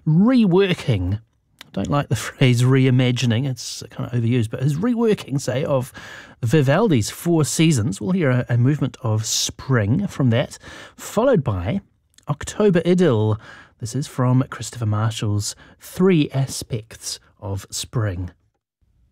reworking, I don't like the phrase reimagining, it's kind of overused, but his reworking, say, of Vivaldi's Four Seasons. We'll hear a movement of spring from that, followed by October Idyll. This is from Christopher Marshall's Three Aspects of Spring.